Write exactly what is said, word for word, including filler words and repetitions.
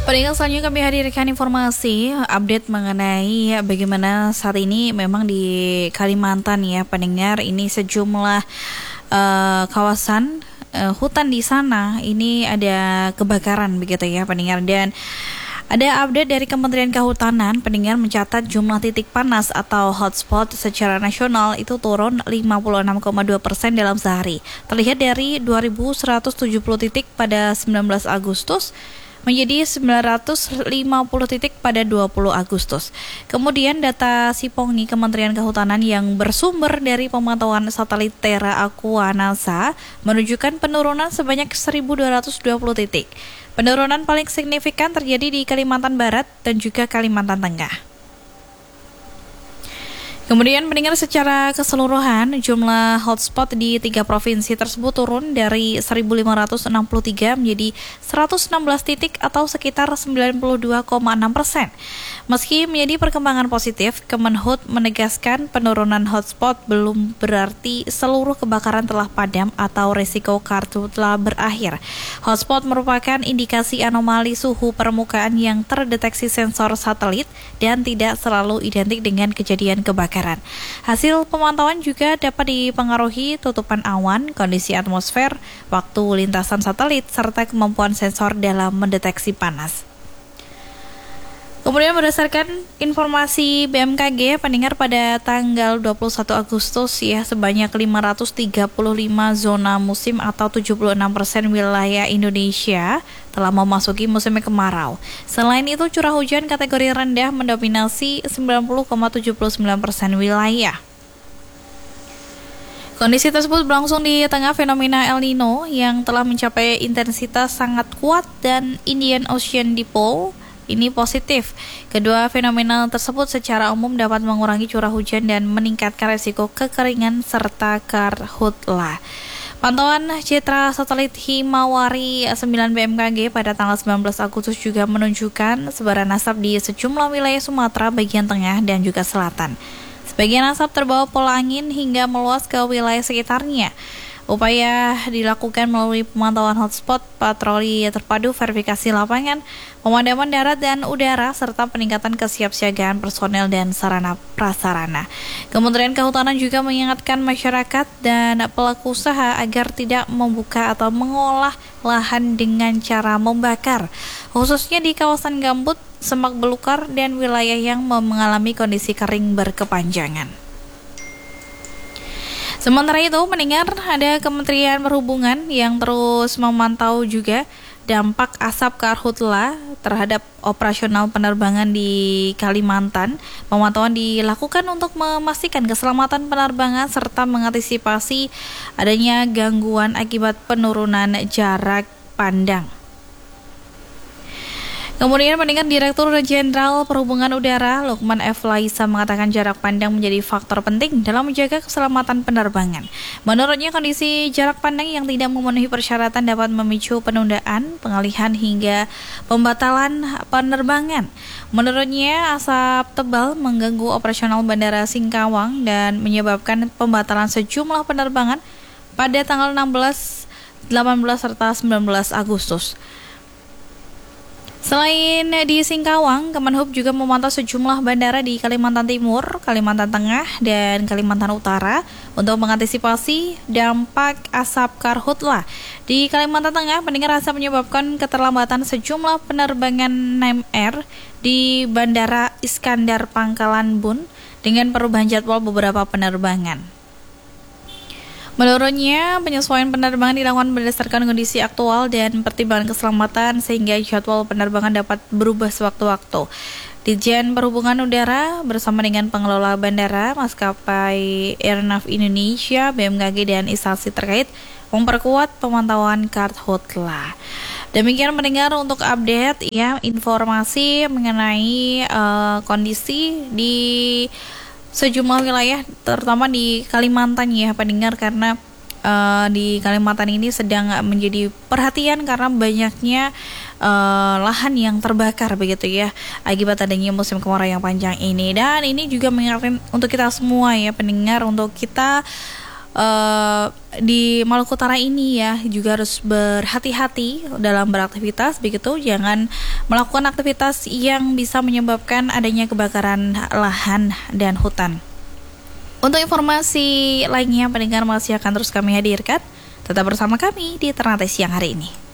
Pendengar, selanjutnya kami hadirkan informasi update mengenai bagaimana saat ini memang di Kalimantan ya pendengar, ini sejumlah uh, kawasan uh, hutan di sana ini ada kebakaran begitu ya pendengar, dan ada update dari Kementerian Kehutanan pendengar mencatat jumlah titik panas atau hotspot secara nasional itu turun lima puluh enam koma dua persen dalam sehari, terlihat dari dua ribu seratus tujuh puluh titik pada sembilan belas Agustus menjadi sembilan ratus lima puluh titik pada dua puluh Agustus. Kemudian data Sipongi Kementerian Kehutanan yang bersumber dari pemantauan satelit Terra Aqua NASA menunjukkan penurunan sebanyak seribu dua ratus dua puluh titik. Penurunan paling signifikan terjadi di Kalimantan Barat dan juga Kalimantan Tengah. Kemudian mendengar secara keseluruhan jumlah hotspot di tiga provinsi tersebut turun dari seribu lima ratus enam puluh tiga menjadi seratus enam belas titik atau sekitar sembilan puluh dua koma enam persen. Meski menjadi perkembangan positif, Kemenhub menegaskan penurunan hotspot belum berarti seluruh kebakaran telah padam atau resiko kartu telah berakhir. Hotspot merupakan indikasi anomali suhu permukaan yang terdeteksi sensor satelit dan tidak selalu identik dengan kejadian kebakaran. Hasil pemantauan juga dapat dipengaruhi tutupan awan, kondisi atmosfer, waktu lintasan satelit, serta kemampuan sensor dalam mendeteksi panas. Kemudian berdasarkan informasi B M K G, pendengar pada tanggal dua puluh satu Agustus ya sebanyak lima ratus tiga puluh lima zona musim atau tujuh puluh enam persen wilayah Indonesia telah memasuki musim kemarau. Selain itu curah hujan kategori rendah mendominasi sembilan puluh koma tujuh sembilan persen wilayah. Kondisi tersebut berlangsung di tengah fenomena El Nino yang telah mencapai intensitas sangat kuat dan Indian Ocean Dipole ini positif. Kedua fenomena tersebut secara umum dapat mengurangi curah hujan dan meningkatkan resiko kekeringan serta karhutla. Pantauan citra satelit Himawari sembilan B M K G pada tanggal sembilan belas Agustus juga menunjukkan sebaran asap di sejumlah wilayah Sumatera bagian tengah dan juga selatan. Sebagian asap terbawa pola angin hingga meluas ke wilayah sekitarnya. Upaya dilakukan melalui pemantauan hotspot, patroli terpadu, verifikasi lapangan, pemadaman darat dan udara, serta peningkatan kesiapsiagaan personel dan sarana prasarana. Kementerian Kehutanan juga mengingatkan masyarakat dan pelaku usaha agar tidak membuka atau mengolah lahan dengan cara membakar, khususnya di kawasan gambut, semak belukar, dan wilayah yang mengalami kondisi kering berkepanjangan. Sementara itu, mendengar ada Kementerian Perhubungan yang terus memantau juga dampak asap karhutla terhadap operasional penerbangan di Kalimantan. Pemantauan dilakukan untuk memastikan keselamatan penerbangan serta mengantisipasi adanya gangguan akibat penurunan jarak pandang. Kemudian mendengar Direktur Jenderal Perhubungan Udara Lukman F. Laisa mengatakan jarak pandang menjadi faktor penting dalam menjaga keselamatan penerbangan. Menurutnya kondisi jarak pandang yang tidak memenuhi persyaratan dapat memicu penundaan, pengalihan hingga pembatalan penerbangan. Menurutnya asap tebal mengganggu operasional Bandara Singkawang dan menyebabkan pembatalan sejumlah penerbangan pada tanggal enam belas, delapan belas serta sembilan belas Agustus. Selain di Singkawang, Kemenhub juga memantau sejumlah bandara di Kalimantan Timur, Kalimantan Tengah, dan Kalimantan Utara untuk mengantisipasi dampak asap karhutla. Di Kalimantan Tengah, pendengar asap menyebabkan keterlambatan sejumlah penerbangan N A M R di Bandara Iskandar Pangkalan Bun dengan perubahan jadwal beberapa penerbangan. Menurutnya, penyesuaian penerbangan dilakukan berdasarkan kondisi aktual dan pertimbangan keselamatan sehingga jadwal penerbangan dapat berubah sewaktu-waktu. Ditjen Perhubungan Udara bersama dengan pengelola bandara, maskapai Airnav Indonesia, B M K G dan instansi terkait memperkuat pemantauan karhutla. Demikian mendengar untuk update ya informasi mengenai uh, kondisi di sejumlah wilayah, terutama di Kalimantan ya pendengar, karena uh, di Kalimantan ini sedang menjadi perhatian karena banyaknya uh, lahan yang terbakar begitu ya akibat adanya musim kemarau yang panjang ini. Dan ini juga mengingatkan untuk kita semua ya pendengar, untuk kita uh, di Maluku Utara ini ya juga harus berhati-hati dalam beraktivitas begitu, jangan melakukan aktivitas yang bisa menyebabkan adanya kebakaran lahan dan hutan. Untuk informasi lainnya, pendengar masih akan terus kami hadirkan. Tetap bersama kami di Ternate Siang hari ini.